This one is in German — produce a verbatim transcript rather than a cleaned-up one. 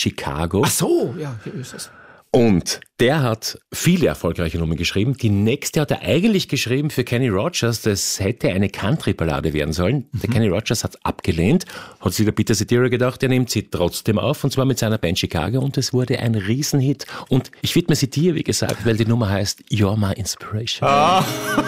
Chicago. Ach so, ja, hier ist es. Und der hat viele erfolgreiche Nummern geschrieben. Die nächste hat er eigentlich geschrieben für Kenny Rogers. Das hätte eine Country-Ballade werden sollen. Mhm. Der Kenny Rogers hat es abgelehnt, hat sich der Peter Cetera gedacht, er nimmt sie trotzdem auf, und zwar mit seiner Band Chicago, und es wurde ein Riesenhit. Und ich widme sie dir, wie gesagt, weil die Nummer heißt You're My Inspiration. Ah.